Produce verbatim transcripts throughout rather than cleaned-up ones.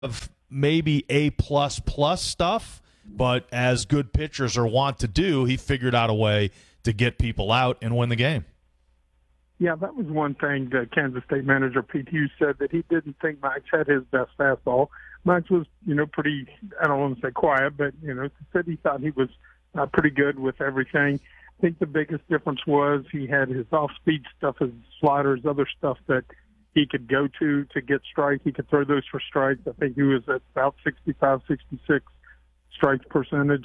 of maybe A plus plus stuff, but as good pitchers are wont to do, he figured out a way to get people out and win the game. Yeah, that was one thing that Kansas State manager Pete Hughes said, that he didn't think Max had his best fastball. Max was, you know, pretty, I don't want to say quiet, but, you know, said he thought he was uh, pretty good with everything. I think the biggest difference was he had his off-speed stuff, his sliders, other stuff that he could go to to get strike. He could throw those for strikes. I think he was at about sixty-five, sixty-six strike percentage.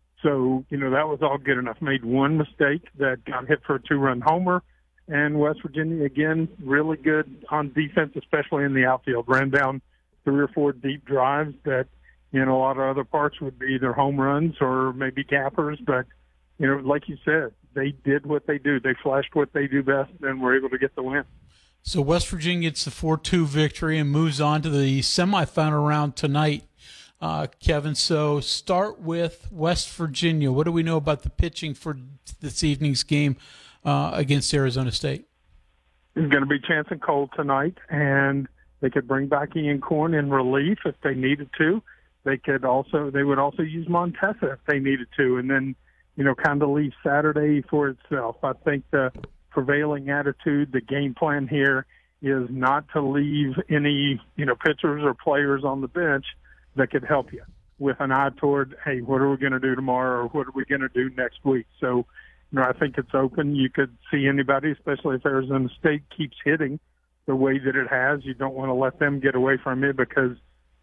So, you know, that was all good enough. Made one mistake that got hit for a two-run homer. And West Virginia, again, really good on defense, especially in the outfield. Ran down three or four deep drives that, in a lot of other parts, would be either home runs or maybe gappers. But, you know, like you said, they did what they do. They flashed what they do best and were able to get the win. So West Virginia gets the four two victory and moves on to the semifinal round tonight, uh, Kevin. So start with West Virginia. What do we know about the pitching for this evening's game uh, against Arizona State? It's going to be Chance and Cole tonight, and they could bring back Ian Korn in relief if they needed to. They could also they would also use Montesa if they needed to, and then, you know, kind of leave Saturday for itself. I think the prevailing attitude, the game plan here is not to leave any, you know, pitchers or players on the bench that could help you, with an eye toward, hey, what are we going to do tomorrow, or what are we going to do next week? So, you know, I think it's open. You could see anybody, especially if Arizona State keeps hitting the way that it has. You don't want to let them get away from it, because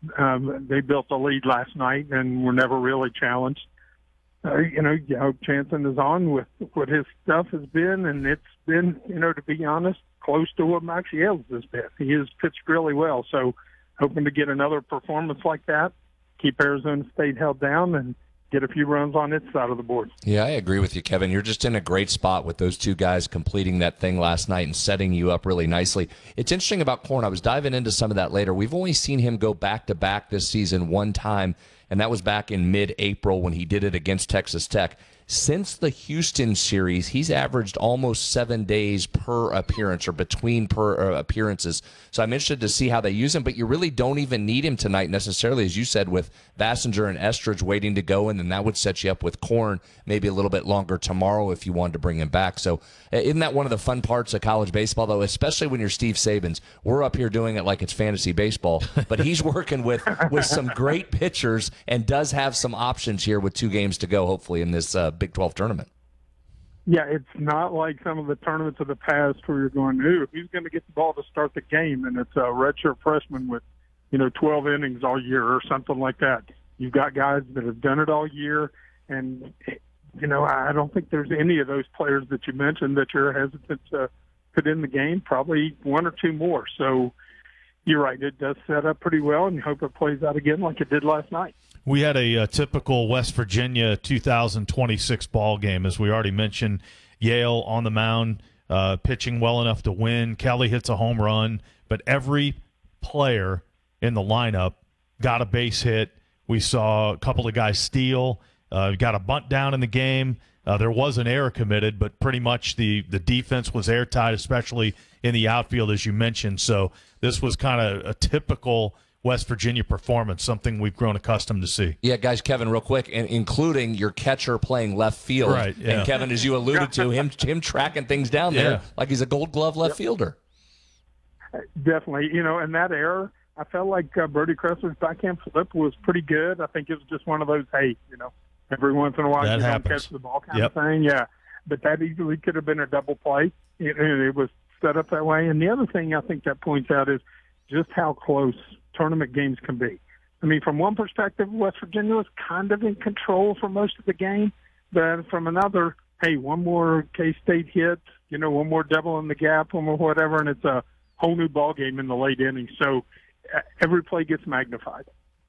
um, they built a lead last night and were never really challenged. Uh, you know, you hope Chanson is on with what his stuff has been, and it's been, you know, to be honest, close to what Max Yales has been. He has pitched really well, so hoping to get another performance like that, keep Arizona State held down, and get a few runs on its side of the board. Yeah, I agree with you, Kevin. You're just in a great spot with those two guys completing that thing last night and setting you up really nicely. It's interesting about Korn. I was diving into some of that later. We've only seen him go back-to-back this season one time, and that was back in mid-April when he did it against Texas Tech. Since the Houston series, he's averaged almost seven days per appearance, or between per uh, appearances. So I'm interested to see how they use him, but you really don't even need him tonight necessarily, as you said, with Bassinger and Estridge waiting to go, and then that would set you up with Korn maybe a little bit longer tomorrow if you wanted to bring him back. So uh, isn't that one of the fun parts of college baseball, though, especially when you're Steve Sabins? We're up here doing it like it's fantasy baseball, but he's working with, with some great pitchers and does have some options here with two games to go, hopefully, in this uh, Big twelve tournament. Yeah, it's not like some of the tournaments of the past where you're going, ooh, who's going to get the ball to start the game? And it's a redshirt freshman with, you know, twelve innings all year or something like that. You've got guys that have done it all year. And, you know, I don't think there's any of those players that you mentioned that you're hesitant to put in the game, probably one or two more. So you're right, it does set up pretty well, and you hope it plays out again like it did last night. We had a, a typical West Virginia two thousand twenty-six ball game, as we already mentioned. Yale on the mound, uh, pitching well enough to win. Kelly hits a home run, but every player in the lineup got a base hit. We saw a couple of guys steal, uh, got a bunt down in the game. Uh, there was an error committed, but pretty much the, the defense was airtight, especially in the outfield, as you mentioned. So this was kind of a typical West Virginia performance, something we've grown accustomed to see. Yeah, guys, Kevin, real quick, and including your catcher playing left field. Right, yeah. And Kevin, as you alluded to, him him tracking things down there yeah. like he's a gold glove left yep. fielder. Definitely. You know, and that error, I felt like uh, Brody Kressler's backhand flip was pretty good. I think it was just one of those, hey, you know, every once in a while that you happens. don't catch the ball kind yep. of thing. Yeah, but that easily could have been a double play. It, it was set up that way. And the other thing I think that points out is just how close tournament games can be. I mean, from one perspective, West Virginia was kind of in control for most of the game, but from another, hey, one more K-State hit, you know, one more double in the gap, one more whatever, and it's a whole new ball game in the late innings. So uh, every play gets magnified.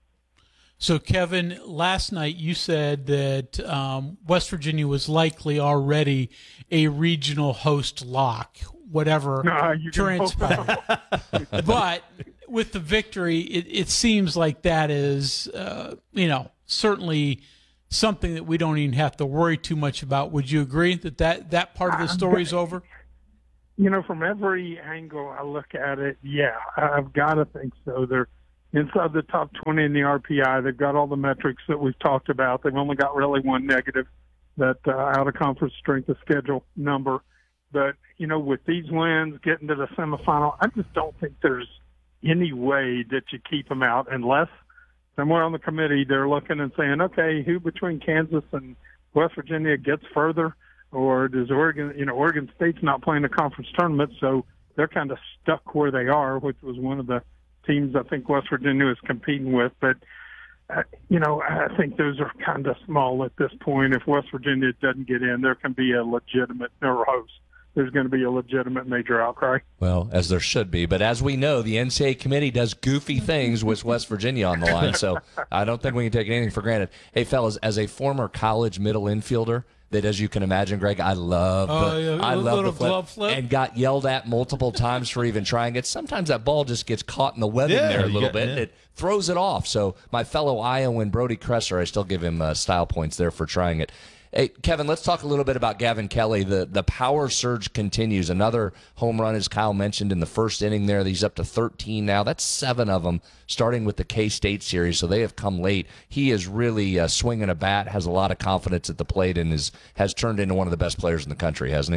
So, Kevin, last night you said that um, West Virginia was likely already a regional host lock, whatever no, you transpired. But with the victory, it, it seems like that is, uh, you know, certainly something that we don't even have to worry too much about. Would you agree that that, that part of the story is over? You know, from every angle I look at it, yeah, I've got to think so. They're inside the top twenty in the R P I. They've got all the metrics that we've talked about. They've only got really one negative, that uh, out-of-conference strength of schedule number. But, you know, with these wins, getting to the semifinal, I just don't think there's any way that you keep them out unless somewhere on the committee they're looking and saying, okay, who between Kansas and West Virginia gets further? Or does Oregon, you know, Oregon State's not playing a conference tournament, so they're kind of stuck where they are, which was one of the teams I think West Virginia is competing with. But, uh, you know, I think those are kind of small at this point. If West Virginia doesn't get in, there can be a legitimate, or host, there's going to be a legitimate major outcry. Well, as there should be. But as we know, the N C double A committee does goofy things with West Virginia on the line, so I don't think we can take anything for granted. Hey, fellas, as a former college middle infielder, that, as you can imagine, Greg, I love the, oh, yeah, I love the flip, glove flip, and got yelled at multiple times for even trying it. Sometimes that ball just gets caught in the webbing yeah, there a little get, bit. Yeah. And it throws it off. So my fellow Iowan, Brody Kresser, I still give him uh, style points there for trying it. Hey, Kevin, let's talk a little bit about Gavin Kelly. The the power surge continues. Another home run, as Kyle mentioned, in the first inning there. He's up to thirteen now. That's seven of them, starting with the K-State series, so they have come late. He is really uh, swinging a bat, has a lot of confidence at the plate, and is has turned into one of the best players in the country, hasn't he?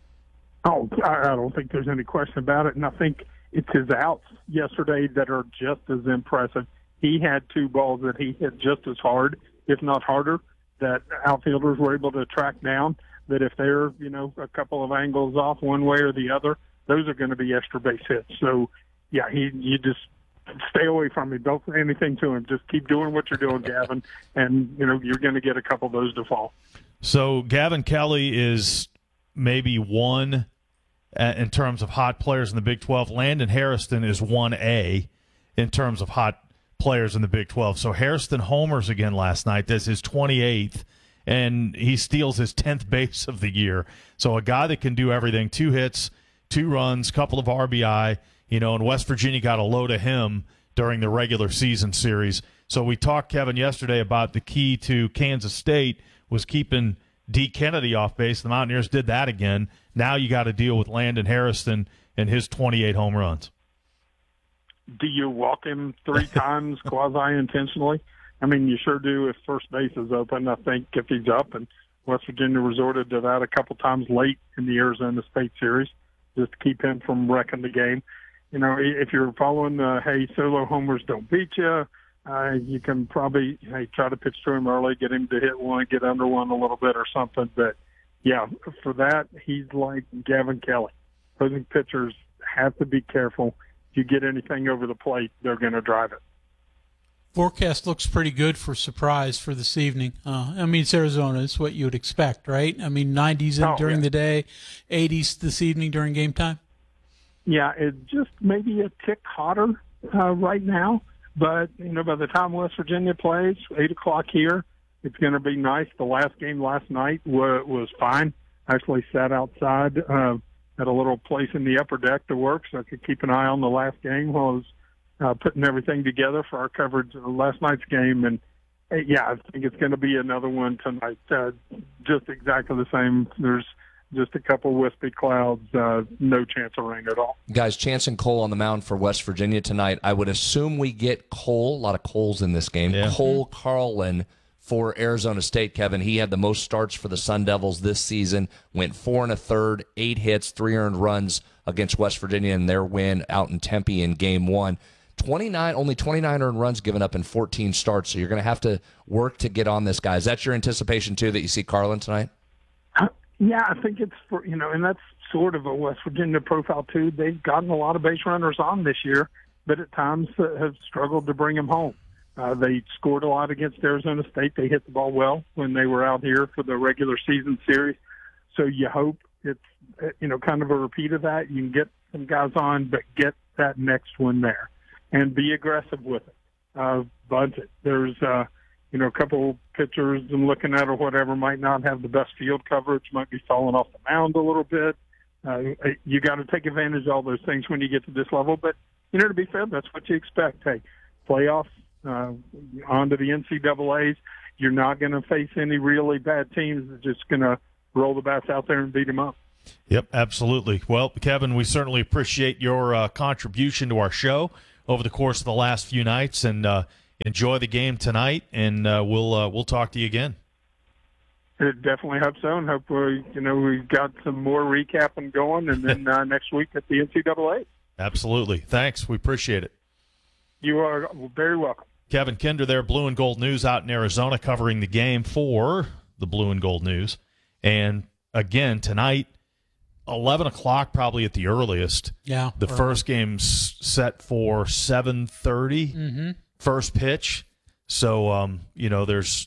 Oh, I I don't think there's any question about it, and I think it's his outs yesterday that are just as impressive. He had two balls that he hit just as hard, if not harder, that outfielders were able to track down, that if they're, you know, a couple of angles off one way or the other, those are going to be extra base hits. So, yeah, he you just stay away from him. Don't say anything to him. Just keep doing what you're doing, Gavin, and, you know, you're going to get a couple of those to fall. So Gavin Kelly is maybe one uh, in terms of hot players in the Big twelve. Landon Harrison is one A in terms of hot players in the Big twelve. So Harrison homers again last night. That's his twenty-eighth, and he steals his tenth base of the year. So a guy that can do everything, two hits, two runs, couple of R B I, you know, and West Virginia got a load of him during the regular season series. So we talked, Kevin, yesterday about the key to Kansas State was keeping D. Kennedy off base. The Mountaineers did that again. Now you got to deal with Landon Harrison and his twenty-eight home runs. Do you walk him three times quasi-intentionally? I mean, you sure do if first base is open. I think if he's up, and West Virginia resorted to that a couple times late in the Arizona State series just to keep him from wrecking the game. You know, if you're following the, hey, solo homers don't beat you, uh, you can probably hey, try to pitch to him early, get him to hit one, get under one a little bit or something. But, yeah, for that, he's like Gavin Kelly. Opposing pitchers have to be careful. If you get anything over the plate, they're going to drive it. Forecast looks pretty good for surprise for this evening. Uh, I mean, it's Arizona. It's what you would expect, right? I mean, nineties in oh, during yeah. the day, eighties this evening during game time. Yeah, it's just maybe a tick hotter uh, right now. But, you know, by the time West Virginia plays, eight o'clock here, it's going to be nice. The last game last night was, was fine. I actually sat outside uh, at a little place in the upper deck to work so I could keep an eye on the last game while I was uh, putting everything together for our coverage of last night's game. And, uh, yeah, I think it's going to be another one tonight. Uh, just exactly the same. There's just a couple wispy clouds, uh, no chance of rain at all. Guys, Chance and Cole on the mound for West Virginia tonight. I would assume we get Cole, a lot of Coles in this game, yeah. Cole Carlin for Arizona State, Kevin. He had the most starts for the Sun Devils this season, went four and a third, eight hits, three earned runs against West Virginia in their win out in Tempe in game one. twenty-nine, only twenty-nine earned runs given up in fourteen starts, so you're going to have to work to get on this guy. Is that your anticipation, too, that you see Carlin tonight? Uh, yeah, I think it's, for you know, and that's sort of a West Virginia profile, too. They've gotten a lot of base runners on this year, but at times uh, have struggled to bring them home. Uh, they scored a lot against Arizona State. They hit the ball well when they were out here for the regular season series. So you hope it's, you know, kind of a repeat of that. You can get some guys on, but get that next one there and be aggressive with it. Uh, bunt it. There's, uh, you know, a couple pitchers I'm looking at or whatever might not have the best field coverage, might be falling off the mound a little bit. Uh, you got to take advantage of all those things when you get to this level. But, you know, to be fair, that's what you expect. Hey, playoffs, uh, on to the N C double A's. You're not going to face any really bad teams. They're just going to roll the bats out there and beat them up. Yep, absolutely. Well, Kevin, we certainly appreciate your uh, contribution to our show. over the course of the last few nights, and uh, enjoy the game tonight. And uh, we'll uh, we'll talk to you again. I definitely hope so, and hope we, you know, we've got some more recapping going, and then uh, next week at the N C double A. Absolutely. Thanks. We appreciate it. You are very welcome. Kevin Kinder there, Blue and Gold News out in Arizona, covering the game for the Blue and Gold News. And again, tonight, eleven o'clock probably at the earliest. Yeah. The early. first game's set for seven thirty, mm-hmm. first pitch. So, um, you know, there's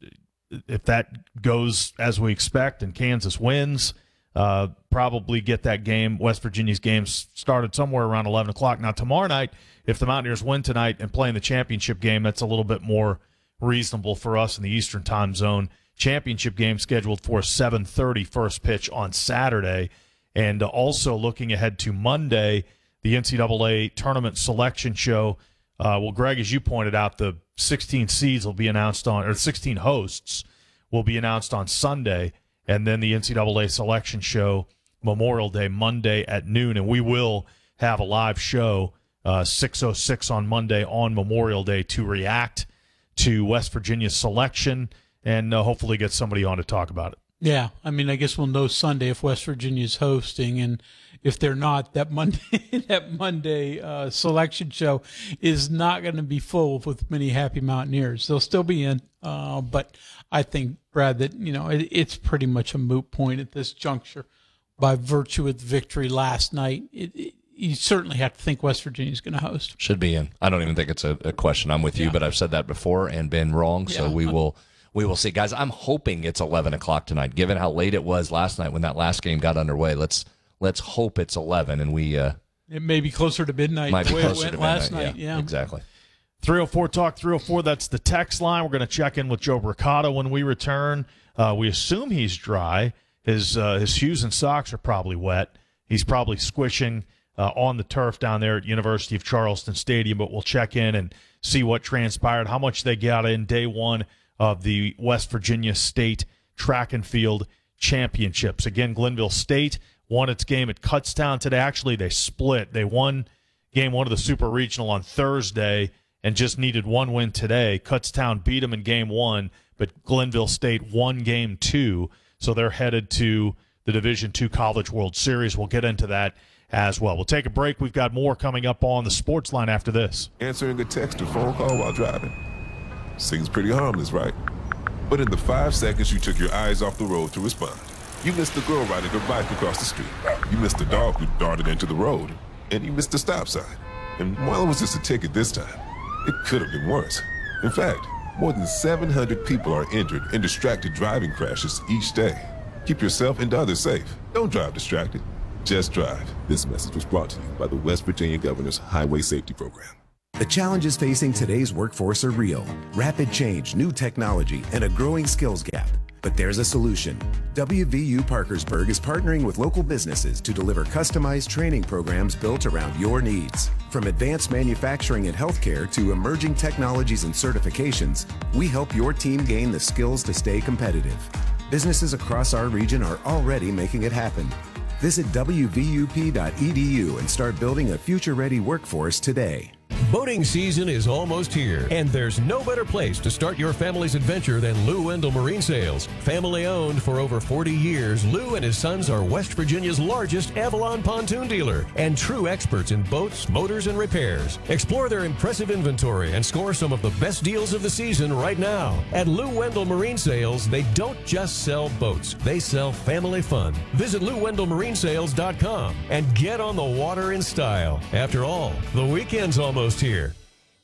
if that goes as we expect and Kansas wins, uh, probably get that game, West Virginia's game, started somewhere around eleven o'clock. Now, tomorrow night, if the Mountaineers win tonight and play in the championship game, that's a little bit more reasonable for us in the Eastern time zone. Championship game scheduled for seven thirty first pitch on Saturday. And also looking ahead to Monday, the N C double A tournament selection show. Uh, well, Greg, as you pointed out, the sixteen seeds will be announced on, or sixteen hosts will be announced on Sunday, and then the N C double A selection show Memorial Day, Monday at noon. And we will have a live show, uh, six oh six on Monday on Memorial Day, to react to West Virginia's selection and uh, hopefully get somebody on to talk about it. Yeah, I mean, I guess we'll know Sunday if West Virginia's hosting, and if they're not, that Monday that Monday uh, selection show is not going to be full with many happy Mountaineers. They'll still be in, uh, but I think, Brad, that you know it, it's pretty much a moot point at this juncture by virtue of the victory last night. It, it, you certainly have to think West Virginia's going to host. Should be in. I don't even think it's a, a question. I'm with you, Yeah. but I've said that before and been wrong, so Yeah. we will. We will see. Guys, I'm hoping it's eleven o'clock tonight, given how late it was last night when that last game got underway. Let's let's hope it's eleven, and we uh, It may be closer to midnight might the be way it closer went to last midnight. night. Yeah, exactly. three oh four Talk three oh four, that's the text line. We're going to check in with Joe Bricata when we return. Uh, we assume he's dry. His uh, his shoes and socks are probably wet. He's probably squishing uh, on the turf down there at University of Charleston Stadium, but we'll check in and see what transpired, how much they got in day one of the West Virginia State Track and Field Championships. Again, Glenville State won its game at Kutztown today. Actually, they split. They won game one of the Super Regional on Thursday and just needed one win today. Kutztown beat them in game one, but Glenville State won game two, so they're headed to the Division two College World Series. We'll get into that as well. We'll take a break. We've got more coming up on the Sports Line after this. Answering a text or phone call while driving. Seems pretty harmless, right? But in the five seconds you took your eyes off the road to respond, you missed the girl riding her bike across the street. You missed the dog who darted into the road. And you missed the stop sign. And while it was just a ticket this time, it could have been worse. In fact, more than seven hundred people are injured in distracted driving crashes each day. Keep yourself and others safe. Don't drive distracted. Just drive. This message was brought to you by the West Virginia Governor's Highway Safety Program. The challenges facing today's workforce are real. Rapid change, new technology, and a growing skills gap. But there's a solution. W V U Parkersburg is partnering with local businesses to deliver customized training programs built around your needs. From advanced manufacturing and healthcare to emerging technologies and certifications, we help your team gain the skills to stay competitive. Businesses across our region are already making it happen. Visit W V U P dot E D U and start building a future-ready workforce today. Boating season is almost here, and there's no better place to start your family's adventure than Lou Wendell Marine Sales. Family owned for over forty years, Lou and his sons are West Virginia's largest Avalon pontoon dealer and true experts in boats, motors, and repairs. Explore their impressive inventory and score some of the best deals of the season right now. At Lou Wendell Marine Sales, they don't just sell boats, they sell family fun. Visit Lou Wendell Marine Sales dot com and get on the water in style. After all, the weekend's almost here.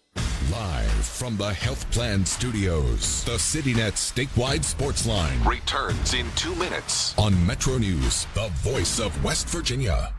Live from the Health Plan Studios, the CityNet statewide sports line returns in two minutes on Metro News, the voice of West Virginia.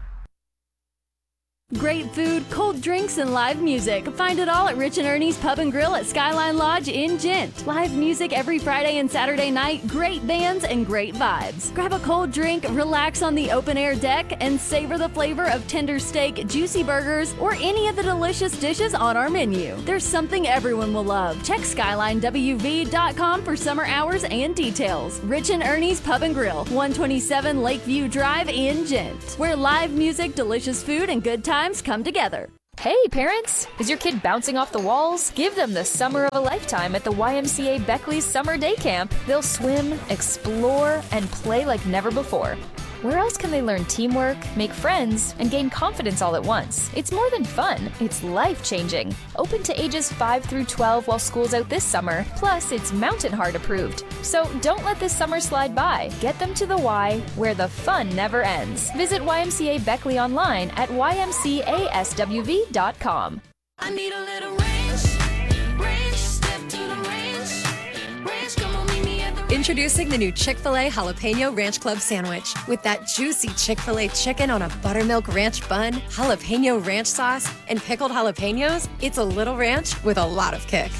Great food, cold drinks, and live music. Find it all at Rich and Ernie's Pub and Grill at Skyline Lodge in Gent. Live music every Friday and Saturday night, great bands, and great vibes. Grab a cold drink, relax on the open-air deck, and savor the flavor of tender steak, juicy burgers, or any of the delicious dishes on our menu. There's something everyone will love. Check Skyline W V dot com for summer hours and details. Rich and Ernie's Pub and Grill, one twenty-seven Lakeview Drive in Gent, where live music, delicious food, and good times come together. Hey parents, is your kid bouncing off the walls? Give them the summer of a lifetime at the Y M C A Beckley's Summer Day Camp. They'll swim, explore, and play like never before. Where else can they learn teamwork, make friends, and gain confidence all at once? It's more than fun, it's life-changing. Open to ages five through twelve while school's out this summer, plus it's Mountain Heart approved. So don't let this summer slide by. Get them to the Y, where the fun never ends. Visit Y M C A Beckley online at y m c a s w v dot com. I need a little range, range, step to the range, range, come on, meet me at the Introducing the new Chick-fil-A Jalapeno Ranch Club Sandwich. With that juicy Chick-fil-A chicken on a buttermilk ranch bun, jalapeno ranch sauce, and pickled jalapenos, it's a little ranch with a lot of kick.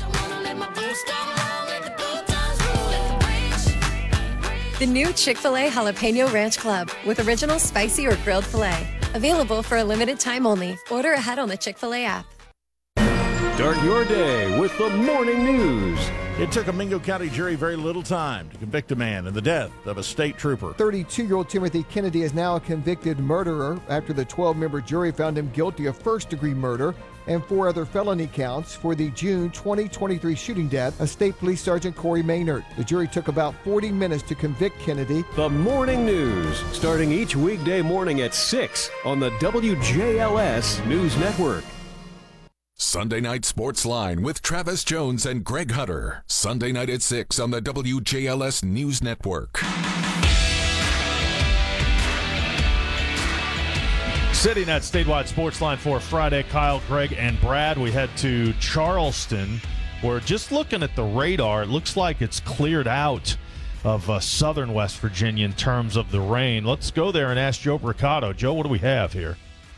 The new Chick-fil-A Jalapeno Ranch Club with original spicy or grilled filet. Available for a limited time only. Order ahead on the Chick-fil-A app. Start your day with the morning news. It took a Mingo County jury very little time to convict a man in the death of a state trooper. thirty-two-year-old Timothy Kennedy is now a convicted murderer after the twelve-member jury found him guilty of first-degree murder and four other felony counts for the June twenty twenty-three shooting death of State Police Sergeant Corey Maynard. The jury took about forty minutes to convict Kennedy. The morning news, starting each weekday morning at six on the W J L S News Network. Sunday Night Sports Line with Travis Jones and Greg Hutter. Sunday night at six on the W J L S News Network. Sitting at Statewide Sports Line for Friday, Kyle, Greg, and Brad. We head to Charleston, where just looking at the radar, it looks like it's cleared out of uh, southern West Virginia in terms of the rain. Let's go there and ask Joe Bricado. Joe, what do we have here?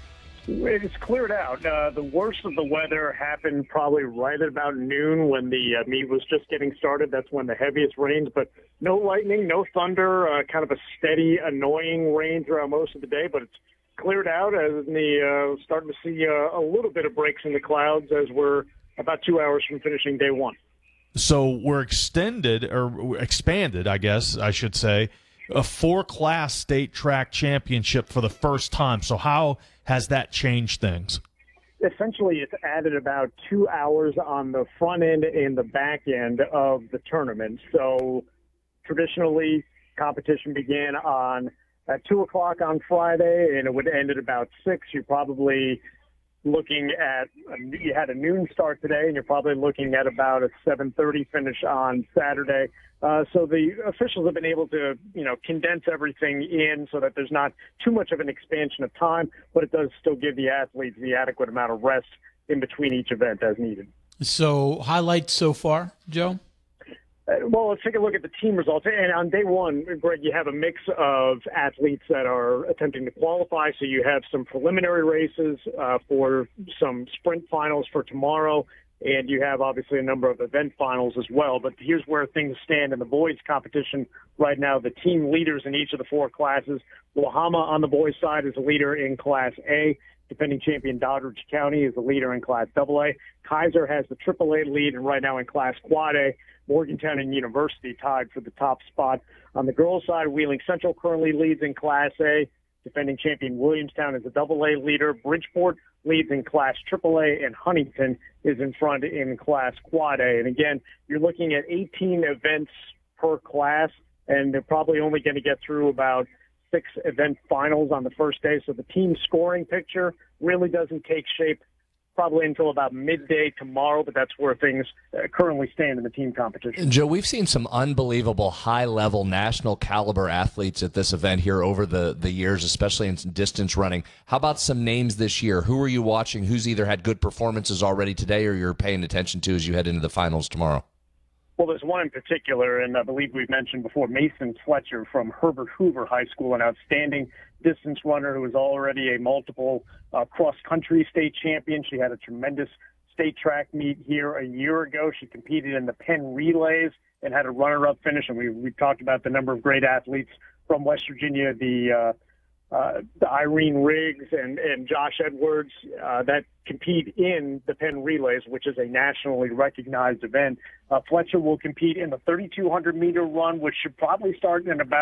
It's cleared out. Uh, the worst of the weather happened probably right at about noon when the uh, meet was just getting started. That's when the heaviest rains, but no lightning, no thunder, uh, kind of a steady, annoying rain throughout most of the day, but it's cleared out as the uh, starting to see uh, a little bit of breaks in the clouds as we're about two hours from finishing day one. So we're extended, or expanded, I guess I should say, a four-class state track championship for the first time. So how has that changed things? Essentially, it's added about two hours on the front end and the back end of the tournament. So traditionally, competition began on at two o'clock on Friday, and it would end at about six. You're probably looking at, you had a noon start today, and you're probably looking at about a seven thirty finish on Saturday. Uh, so the officials have been able to, you know, condense everything in so that there's not too much of an expansion of time, but it does still give the athletes the adequate amount of rest in between each event as needed. So highlights so far, Joe? Uh, well, let's take a look at the team results. And on day one, Greg, you have a mix of athletes that are attempting to qualify. So you have some preliminary races uh, for some sprint finals for tomorrow. And you have, obviously, a number of event finals as well. But here's where things stand in the boys' competition right now. The team leaders in each of the four classes. Wahama on the boys' side is a leader in Class A. Defending champion Doddridge County is the leader in Class double A. Kaiser has the triple A lead, and right now in Class Quad A, Morgantown and University tied for the top spot. On the girls' side, Wheeling Central currently leads in Class A. Defending champion Williamstown is a double A leader. Bridgeport leads in Class triple A, and Huntington is in front in Class Quad A. And again, you're looking at eighteen events per class, and they're probably only going to get through about six event finals on the first day. So the team scoring picture really doesn't take shape probably until about midday tomorrow, but that's where things uh, currently stand in the team competition. Joe, we've seen some unbelievable high-level national caliber athletes at this event here over the, the years, especially in distance running. How about some names this year? Who are you watching? Who's either had good performances already today or you're paying attention to as you head into the finals tomorrow? Well, there's one in particular, and I believe we've mentioned before, Mason Fletcher from Herbert Hoover High School, an outstanding distance runner who is already a multiple uh, cross-country state champion. She had a tremendous state track meet here a year ago. She competed in the Penn Relays and had a runner-up finish, and we we talked about the number of great athletes from West Virginia, the uh, uh, the Irene Riggs and, and Josh Edwards uh, that compete in the Penn Relays, which is a nationally recognized event. Uh, Fletcher will compete in the thirty-two hundred meter run, which should probably start in about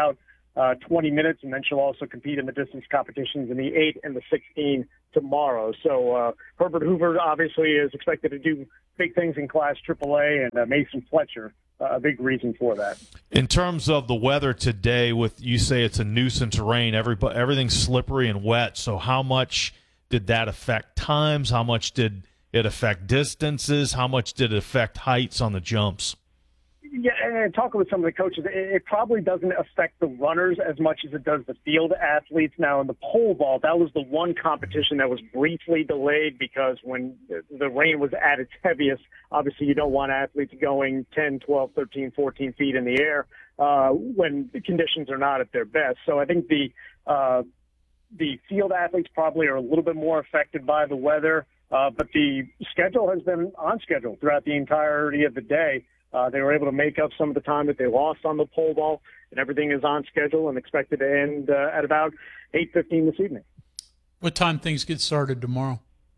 uh, twenty minutes, and then she'll also compete in the distance competitions in the eight and the sixteen tomorrow. So uh, Herbert Hoover obviously is expected to do big things in Class triple A, and uh, Mason Fletcher, uh, a big reason for that. In terms of the weather today, with you say it's a nuisance rain, every, everything's slippery and wet, so how much did that affect times? How much did it affect distances? How much did it affect heights on the jumps? Yeah, and talking with some of the coaches, it, it probably doesn't affect the runners as much as it does the field athletes. Now, in the pole vault, that was the one competition that was briefly delayed because when the rain was at its heaviest, obviously you don't want athletes going ten, twelve, thirteen, fourteen feet in the air uh, when the conditions are not at their best. So I think the uh, the field athletes probably are a little bit more affected by the weather, uh, but the schedule has been on schedule throughout the entirety of the day. Uh, they were able to make up some of the time that they lost on the pole vault, and everything is on schedule and expected to end uh, at about eight fifteen this evening. What time things get started tomorrow?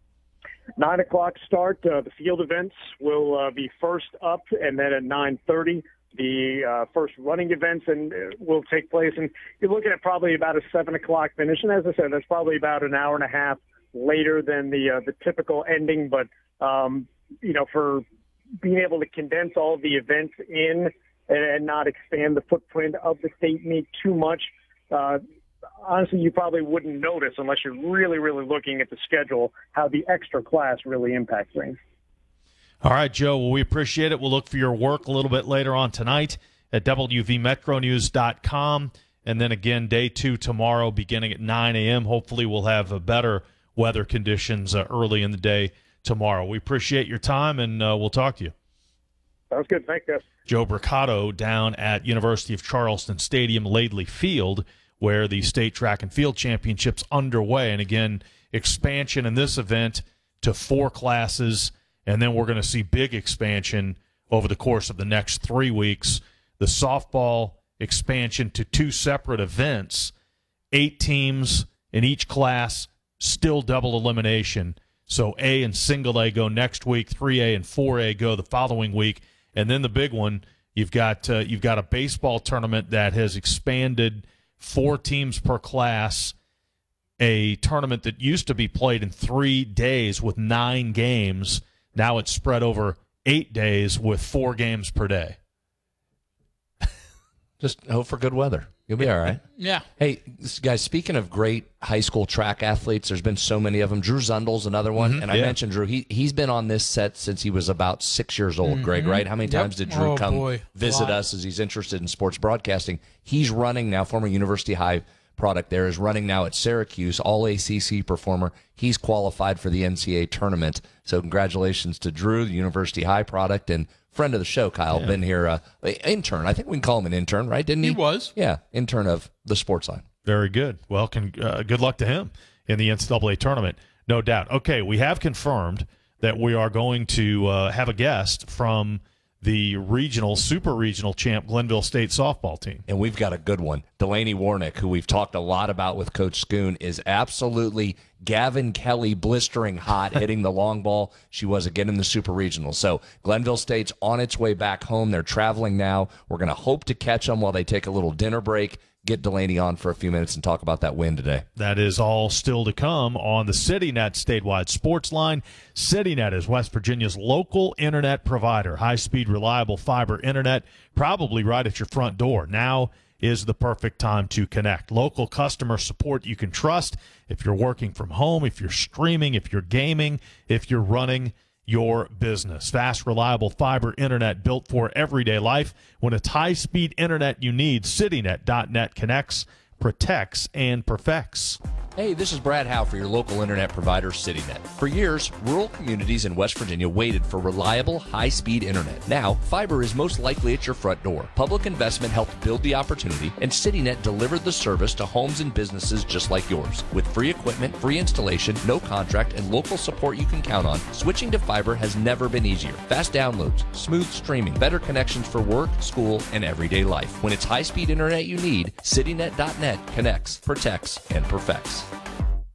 Nine o'clock start. Uh, the field events will uh, be first up, and then at nine thirty, the uh, first running events and uh, will take place. And you're looking at probably about a seven o'clock finish. And as I said, that's probably about an hour and a half later than the uh, the typical ending. But um, you know, for being able to condense all of the events in and not expand the footprint of the state meet too much, uh, honestly, you probably wouldn't notice unless you're really, really looking at the schedule how the extra class really impacts things. All right, Joe, well, we appreciate it. We'll look for your work a little bit later on tonight at W V Metro News dot com, and then again day two tomorrow beginning at nine a.m. Hopefully we'll have a better weather conditions uh, early in the day tomorrow. We appreciate your time, and uh, we'll talk to you. Sounds good. Thanks, guys. Joe Bricado down at University of Charleston Stadium, Laidley Field, where the state track and field championship's underway. And again, expansion in this event to four classes, and then we're going to see big expansion over the course of the next three weeks. The softball expansion to two separate events, eight teams in each class, still double elimination. So A and single A go next week, three A and four A go the following week, and then the big one, you've got uh, you've got a baseball tournament that has expanded four teams per class, a tournament that used to be played in three days with nine games. Now it's spread over eight days with four games per day. Just hope for good weather. You'll be all right. Yeah. Hey, guys, speaking of great high school track athletes, there's been so many of them. Drew Zundel's another one. Mm-hmm. And I Yeah. mentioned Drew. He, he's been on this set since he was about six years old, Mhm. Greg, right? How many Yep. times did Drew Oh, come boy. visit Lot. us as he's interested in sports broadcasting? He's running now, former University High product there, is running now at Syracuse, all A C C performer. He's qualified for the N C A A tournament. So congratulations to Drew, the University High product, and friend of the show, Kyle, Yeah. been here, uh, intern. I think we can call him an intern, right? Didn't he? He was. Yeah, intern of the Sports Line. Very good. Well, con- uh, good luck to him in the N C double A tournament, no doubt. Okay, we have confirmed that we are going to uh, have a guest from the regional, super regional champ Glenville State softball team. And we've got a good one. Delaney Warnick, who we've talked a lot about with Coach Schoon, is absolutely Gavin Kelly blistering hot, hitting the long ball. She was again in the super regional. So Glenville State's on its way back home. They're traveling now. We're going to hope to catch them while they take a little dinner break. Get Delaney on for a few minutes and talk about that win today. That is all still to come on the CityNet statewide sports line. CityNet is West Virginia's local internet provider. High-speed, reliable fiber internet, probably right at your front door. Now is the perfect time to connect. Local customer support you can trust if you're working from home, if you're streaming, if you're gaming, if you're running your business. Fast, reliable fiber internet built for everyday life. When it's high-speed internet you need, CityNet dot net connects, protects, and perfects. Hey, this is Brad Howe for your local internet provider, CityNet. For years, rural communities in West Virginia waited for reliable, high-speed internet. Now, fiber is most likely at your front door. Public investment helped build the opportunity, and CityNet delivered the service to homes and businesses just like yours. With free equipment, free installation, no contract, and local support you can count on, switching to fiber has never been easier. Fast downloads, smooth streaming, better connections for work, school, and everyday life. When it's high-speed internet you need, CityNet dot net connects, protects, and perfects.